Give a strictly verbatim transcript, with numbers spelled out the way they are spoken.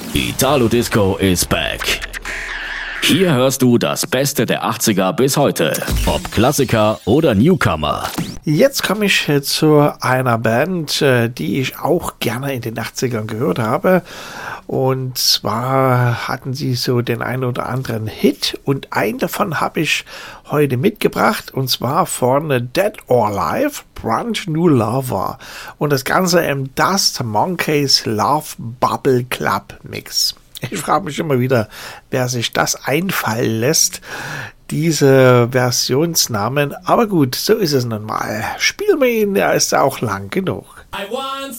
Italo Disco is back. Hier hörst du das Beste der achtziger bis heute, ob Klassiker oder Newcomer. Jetzt komme ich zu einer Band, die ich auch gerne in den achtzigern gehört habe. Und zwar hatten sie so den einen oder anderen Hit und einen davon habe ich heute mitgebracht und zwar von Dead or Alive, Brand New Lover und das Ganze im Dust Monkeys Love Bubble Club Mix. Ich frage mich immer wieder, wer sich das einfallen lässt, diese Versionsnamen, aber gut, so ist es nun mal. Spielen wir ihn, der ist auch lang genug. I want